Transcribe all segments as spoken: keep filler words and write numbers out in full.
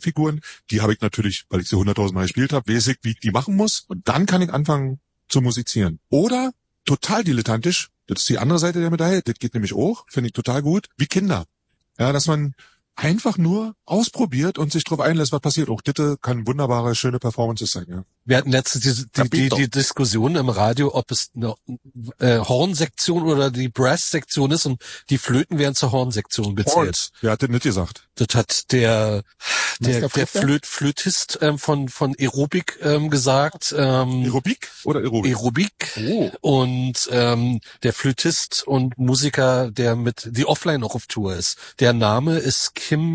Figuren. Die habe ich natürlich, weil ich sie hunderttausend Mal gespielt habe, weiß ich, wie ich die machen muss. Und dann kann ich anfangen zu musizieren. Oder total dilettantisch, das ist die andere Seite der Medaille, das geht nämlich auch, finde ich total gut, wie Kinder. Ja, dass man einfach nur ausprobiert und sich drauf einlässt, was passiert. Auch das kann wunderbare, schöne Performances sein, ja. Wir hatten letztens die, die, die, die Diskussion im Radio, ob es eine äh, Hornsektion oder die Brass-Sektion ist, und die Flöten werden zur Hornsektion gezählt. Horns. Wer hat das nicht gesagt? Das hat der der, der Flöt, Flötist ähm, von von Aerobik ähm, gesagt. Ähm, Aerobik oder Aerobik? Aerobik. Oh. Und ähm, der Flötist und Musiker, der mit die Offline auch auf Tour ist. Der Name ist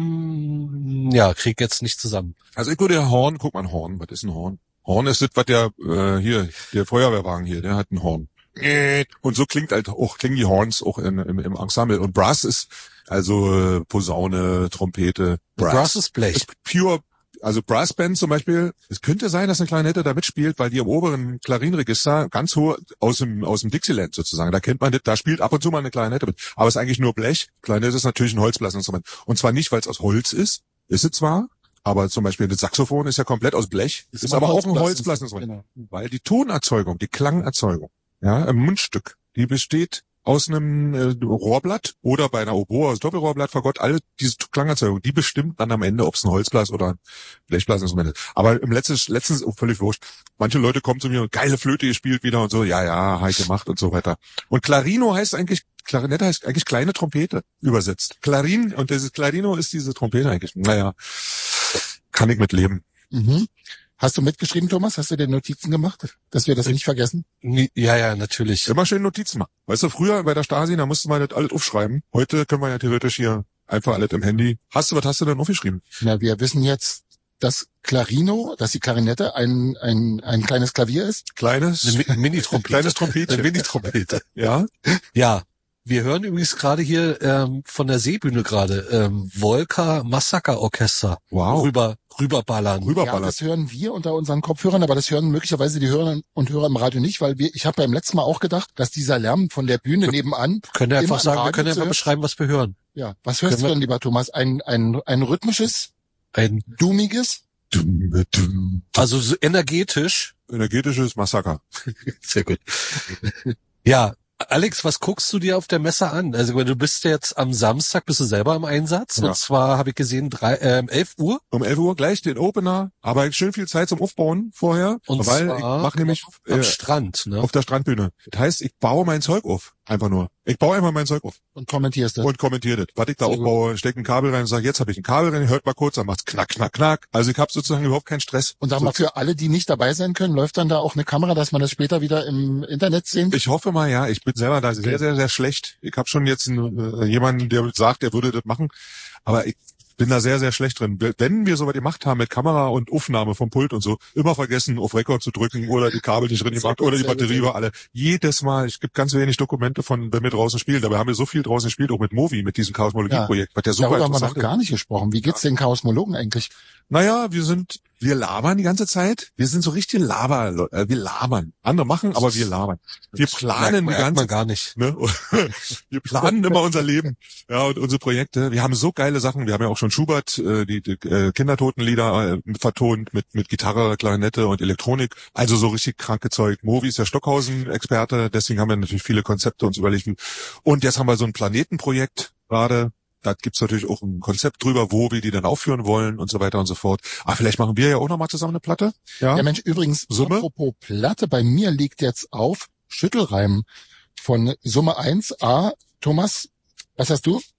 Kim. Ja, krieg jetzt nicht zusammen. Also ich würde ja Horn, guck mal, ein Horn, was ist ein Horn? Horn ist das, was der, äh, hier, der Feuerwehrwagen hier, der hat ein Horn. Und so klingt halt auch, klingen die Horns auch in, im, im Ensemble. Und Brass ist, also, äh, Posaune, Trompete. Brass, Brass ist Blech. Ist pure, also Brassband zum Beispiel, es könnte sein, dass eine Klarinette da mitspielt, weil die im oberen Klarinregister ganz hoch aus dem, aus dem Dixieland sozusagen, da kennt man das, da spielt ab und zu mal eine Klarinette mit. Aber es ist eigentlich nur Blech. Klarinette ist natürlich ein Holzblasinstrument. Und zwar nicht, weil es aus Holz ist, ist es zwar, aber zum Beispiel das Saxophon ist ja komplett aus Blech, ist, ist aber auch ein Holzblasinstrument. Genau. Weil die Tonerzeugung, die Klangerzeugung, ja, im Mundstück, die besteht aus einem äh, Rohrblatt oder bei einer Oboe aus Doppelrohrblatt, Fagott, alle diese Klangerzeugung, die bestimmt dann am Ende, ob es ein Holzblas oder ein Blechblasinstrument ist. Aber im letzten, letztens oh, völlig wurscht. Manche Leute kommen zu mir und geile Flöte gespielt wieder und so, ja, ja, hab ich gemacht und so weiter. Und Clarino heißt eigentlich, Klarinette heißt eigentlich kleine Trompete übersetzt. Clarin, und dieses Clarino ist diese Trompete eigentlich. Naja, kann ich mit leben. Mhm. Hast du mitgeschrieben, Thomas? Hast du dir Notizen gemacht, dass wir das nicht vergessen? Ja, ja, natürlich. Immer schön Notizen machen. Weißt du, früher bei der Stasi, da musste man das alles aufschreiben. Heute können wir ja theoretisch hier einfach alles im Handy. Hast du, was hast du denn aufgeschrieben? Na, wir wissen jetzt, dass Clarino, dass die Klarinette ein ein ein kleines Klavier ist. Kleines? Eine Mini-Trompete. Kleines Trompete. Eine Mini-Trompete. Ja? Ja. Wir hören übrigens gerade hier ähm, von der Seebühne gerade ähm, Volker Massaker Orchester. Wow. Rüber, rüberballern. Rüberballern. Ja, das hören wir unter unseren Kopfhörern, aber das hören möglicherweise die Hörerinnen und Hörer im Radio nicht, weil wir, ich habe beim letzten Mal auch gedacht, dass dieser Lärm von der Bühne wir nebenan. Können wir einfach sagen, wir können einfach beschreiben, was wir hören. Ja, was hörst können du denn, lieber Thomas? Ein ein ein rhythmisches, ein dummiges, also so energetisch, energetisches Massaker. Sehr gut. Ja. Alex, was guckst du dir auf der Messe an? Also du bist jetzt am Samstag, bist du selber im Einsatz? Ja. Und zwar habe ich gesehen, drei, äh, elf Uhr. Um elf Uhr gleich den Opener, aber schön viel Zeit zum Aufbauen vorher. Und weil zwar ich mache nämlich auf, am äh, Strand, ne? Auf der Strandbühne. Das heißt, ich baue mein Zeug auf. Einfach nur. Ich baue einfach mein Zeug auf. Und kommentierst das. Und kommentiere das. Was ich da Sehr aufbaue, stecke ein Kabel rein und sage, jetzt habe ich ein Kabel rein, hört mal kurz, dann macht's knack, knack, knack. Also ich habe sozusagen überhaupt keinen Stress. Und sag mal, für alle, die nicht dabei sein können, läuft dann da auch eine Kamera, dass man das später wieder im Internet sehen? Ich hoffe mal, ja. Ich bin selber da sehr, sehr, sehr schlecht. Ich habe schon jetzt einen, äh, jemanden, der sagt, der würde das machen. Aber ich bin da sehr, sehr schlecht drin. Wenn wir sowas gemacht haben mit Kamera und Aufnahme vom Pult und so, immer vergessen, auf Rekord zu drücken oder die Kabel nicht drin gemacht oder die Batterie war alle. Jedes Mal, es gibt ganz wenig Dokumente von, wenn wir draußen spielen. Dabei haben wir so viel draußen gespielt, auch mit Movi, mit diesem Chaosmologie-Projekt. Ja, darüber haben wir noch gar nicht gesprochen. Wie geht's den Chaosmologen eigentlich? Naja, wir sind, wir labern die ganze Zeit. Wir sind so richtig Laber, äh, wir labern. Andere machen, aber wir labern. Wir planen die ganze Zeit. gar nicht. Ne? Wir planen immer unser Leben, ja, und unsere Projekte. Wir haben so geile Sachen. Wir haben ja auch schon Schubert, äh, die, die äh, Kindertotenlieder äh, vertont mit mit Gitarre, Klarinette und Elektronik. Also so richtig kranke Zeug. Movi ist ja Stockhausen-Experte, deswegen haben wir natürlich viele Konzepte uns überlegt. Und jetzt haben wir so ein Planetenprojekt gerade. Da gibt's natürlich auch ein Konzept drüber, wo wir die dann aufführen wollen und so weiter und so fort. Aber vielleicht machen wir ja auch nochmal zusammen eine Platte. Ja, ja Mensch, übrigens, Summe? Apropos Platte, bei mir liegt jetzt auf Schüttelreim von Summe eins A. Thomas, was hast du?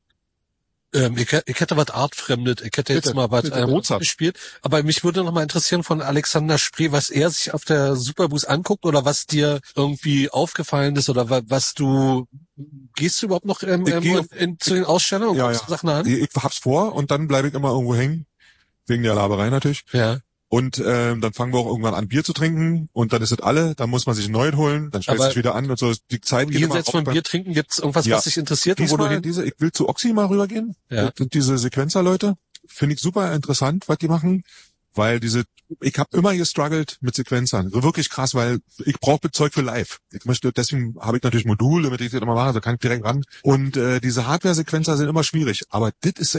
Ähm, ich, ich hätte was Artfremdet, ich hätte jetzt bitte, mal was ähm, gespielt. Aber mich würde noch mal interessieren von Alexander Spree, was er sich auf der Superboost anguckt oder was dir irgendwie aufgefallen ist oder was, was du... Gehst du überhaupt noch ähm, ähm, in, in, zu den Ausstellungen und ja, guckst ja. Sachen an? Ich, ich hab's vor und dann bleibe ich immer irgendwo hängen. Wegen der Laberei natürlich. Ja. Und ähm, dann fangen wir auch irgendwann an, Bier zu trinken und dann ist es alle, dann muss man sich ein neues holen, dann stellt sich wieder an und so. Die Zeit geht immer. Jenseits von Bier trinken, gibt's irgendwas, ja. was dich interessiert? Diesmal, wo du diese, ich will zu Oxy mal rübergehen. Ja. Das sind diese Sequenzer-Leute. Finde ich super interessant, was die machen. Weil diese, ich habe immer gestruggelt mit Sequenzern. Wirklich krass, weil ich brauche Zeug für live. Ich möchte, deswegen habe ich natürlich Module, damit ich das immer mache, da kann ich direkt ran. Und äh, diese Hardware-Sequenzer sind immer schwierig. Aber das ist ein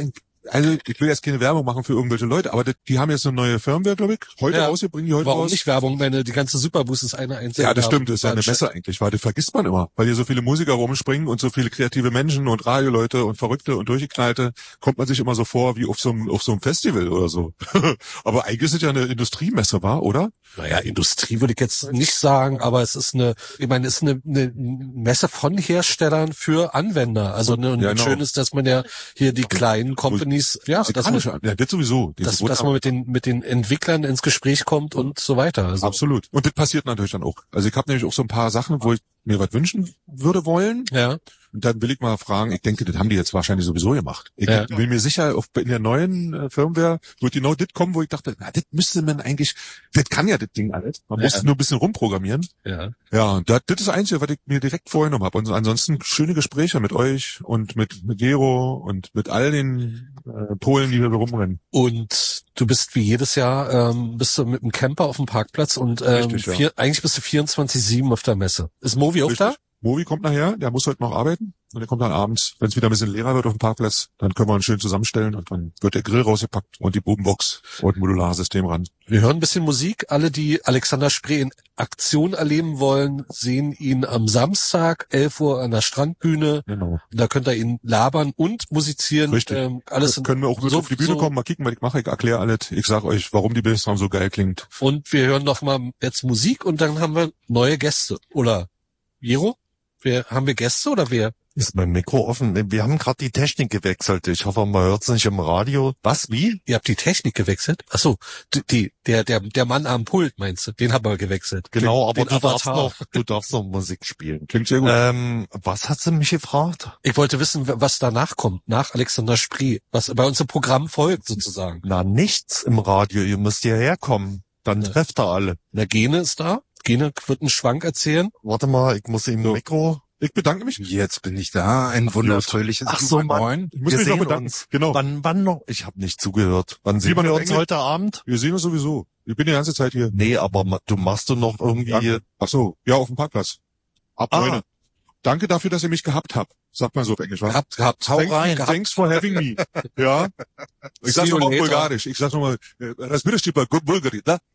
Also ich will jetzt keine Werbung machen für irgendwelche Leute, aber das, die haben jetzt eine neue Firmware, glaube ich, heute ja. rausgebracht, die heute Warum raus. nicht Werbung, wenn die ganze Superboost ist eine einzige. Ja, das stimmt, das ist ja eine Messe eigentlich, weil das vergisst man immer, weil hier so viele Musiker rumspringen und so viele kreative Menschen und Radioleute und Verrückte und Durchgeknallte, kommt man sich immer so vor wie auf so einem, auf so einem Festival oder so. Aber eigentlich ist es ja eine Industriemesse, war, oder? Naja, Industrie würde ich jetzt nicht sagen, aber es ist eine, ich meine, es ist eine, eine Messe von Herstellern für Anwender. Also ne, und ja, genau. Schön ist, dass man ja hier die kleinen Companies, ja, dass man, ja, das sowieso, dass, dass man mit den mit den Entwicklern ins Gespräch kommt und so weiter. Also. Absolut. Und das passiert natürlich dann auch. Also ich habe nämlich auch so ein paar Sachen, wo ich mir was wünschen würde wollen. Ja. Und dann will ich mal fragen, ich denke, das haben die jetzt wahrscheinlich sowieso gemacht. Ich ja. bin mir sicher, auf, in der neuen äh, Firmware wird genau das kommen, wo ich dachte, na, das müsste man eigentlich, das kann ja das Ding alles. Man ja. muss nur ein bisschen rumprogrammieren. Ja. Ja, und das, das ist das Einzige, was ich mir direkt vorgenommen habe. Und ansonsten schöne Gespräche mit euch und mit, mit Gero und mit all den äh, Polen, die hier so rumrennen. Und du bist wie jedes Jahr, ähm, bist du mit einem Camper auf dem Parkplatz und ähm, Richtig, ja. vier, eigentlich bist du vierundzwanzig sieben auf der Messe. Ist Movi auch Richtig. Da? Movi kommt nachher, der muss heute noch arbeiten und der kommt dann abends, wenn es wieder ein bisschen leerer wird auf dem Parkplatz, dann können wir uns schön zusammenstellen und dann wird der Grill rausgepackt und die Boombox und Modularsystem ran. Wir hören ein bisschen Musik. Alle, die Alexander Spree in Aktion erleben wollen, sehen ihn am Samstag, elf Uhr an der Strandbühne. Genau. Da könnt ihr ihn labern und musizieren. Richtig. Ähm, alles das können wir auch so, auf die Bühne so kommen, mal kicken, was ich mache, ich erkläre alles. Ich sag euch, warum die Bassdrum so geil klingt. Und wir hören noch mal jetzt Musik und dann haben wir neue Gäste. Oder, Jero? Wir, haben wir Gäste oder wer? Ist mein Mikro offen? Wir haben gerade die Technik gewechselt. Ich hoffe, man hört es nicht im Radio. Was? Wie? Ihr habt die Technik gewechselt? Ach so, die, der, der, der Mann am Pult, meinst du? Den haben wir gewechselt. Genau, den, aber den du darfst noch, du darfst noch Musik spielen. Klingt sehr gut. Ähm, was hat sie mich gefragt? Ich wollte wissen, was danach kommt, nach Alexander Spree, was bei uns im Programm folgt, sozusagen. Na, nichts im Radio. Ihr müsst hierher kommen. Dann ja. trefft ihr alle. Na, Gene ist da. Gene wird einen Schwank erzählen. Warte mal, ich muss ihm so. Mikro. Ich bedanke mich. Jetzt bin ich da. Ein wunderfröhliches Ach so, Mann. Ich muss mich noch bedanken. Uns. Genau. Wann, wann noch? Ich habe nicht zugehört. Wann sehen wir uns heute Abend? Wir sehen uns sowieso. Ich bin die ganze Zeit hier. Nee, aber du machst du noch irgendwie... Danke. Ach so, ja, auf dem Parkplatz. Ab ah. neun. Danke dafür, dass ihr mich gehabt habt. Sagt man so auf Englisch, was? Gehabt, gehabt. Hau thanks, rein. Thanks for having me. Ja. Ich sag's nochmal auf Bulgarisch. Ich sag's nochmal, разбираш типа Bulgari, да?